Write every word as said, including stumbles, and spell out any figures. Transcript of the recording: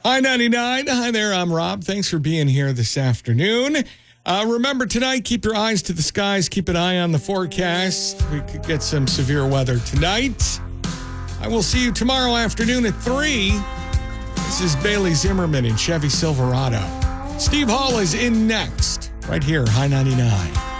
Hi, ninety-nine. Hi there, I'm Rob. Thanks for being here this afternoon. Uh, remember, tonight, keep your eyes to the skies. Keep an eye on the forecast. We could get some severe weather tonight. I will see you tomorrow afternoon at three. This is Bailey Zimmerman in Chevy Silverado. Steve Hall is in next, right here, High ninety-nine.